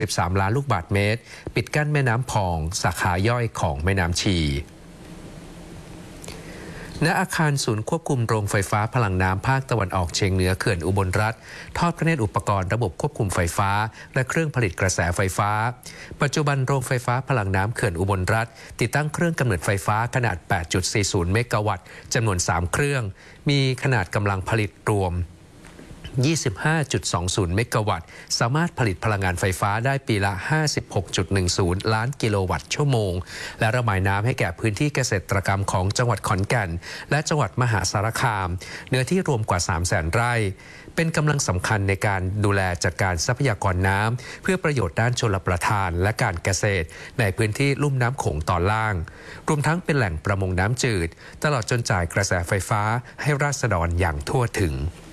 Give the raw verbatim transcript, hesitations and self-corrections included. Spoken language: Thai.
สิบสาม ล้านลูกบาศก์เมตรปิดกั้นแม่น้ำพองสาขาย่อยของแม่น้ำชีณอาคารศูนย์ควบคุมโรงไฟฟ้าพลังน้ำภาคตะวันออกเฉียงเหนือเขื่อนอุบลรัฐทอดพระเนตรอุปกรณ์ระบบควบคุมไฟฟ้าและเครื่องผลิตกระแสไฟฟ้าปัจจุบันโรงไฟฟ้าพลังน้ำเขื่อนอุบลรัฐติดตั้งเครื่องกำเนิดไฟฟ้าขนาด แปดจุดสี่ศูนย์ เมกะวัตต์จำนวนสามเครื่องมีขนาดกำลังผลิตรวมยี่สิบห้าจุดสองศูนย์ เมกะวัตต์สามารถผลิตพลังงานไฟฟ้าได้ปีละ ห้าสิบหกจุดหนึ่งศูนย์ ล้านกิโลวัตต์ชั่วโมงและระบายน้ำให้แก่พื้นที่เกษตรกรรมของจังหวัดขอนแก่นและจังหวัดมหาสารคามเนื้อที่รวมกว่า สามแสน ไร่เป็นกำลังสำคัญในการดูแลจัดการทรัพยากรน้ำเพื่อประโยชน์ด้านชลประทานและการเกษตรในพื้นที่ลุ่มน้ำโขงตอนล่างรวมทั้งเป็นแหล่งประมงน้ำจืดตลอดจนจ่ายกระแสไฟฟ้าให้ราษฎรอย่างทั่วถึง